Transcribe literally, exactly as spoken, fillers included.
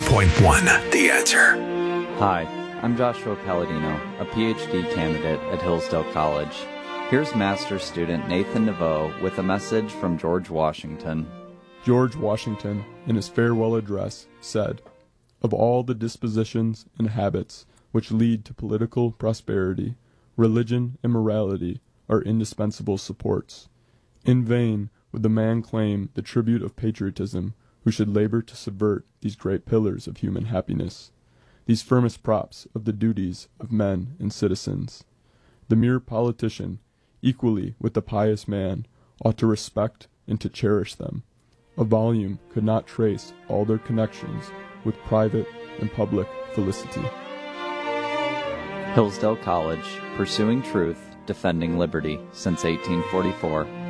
point one The Answer. Hi, I'm Joshua Palladino, a P H D candidate at Hillsdale College. Here's master's student Nathan Naveau with a message from George Washington. George Washington, in his farewell address, said, "Of all the dispositions and habits which lead to political prosperity, religion and morality are indispensable supports. In vain would the man claim the tribute of patriotism who should labor to subvert these great pillars of human happiness, these firmest props of the duties of men and citizens. The mere politician, equally with the pious man, ought to respect and to cherish them. A volume could not trace all their connections with private and public felicity." Hillsdale College, pursuing truth, defending liberty since eighteen forty-four.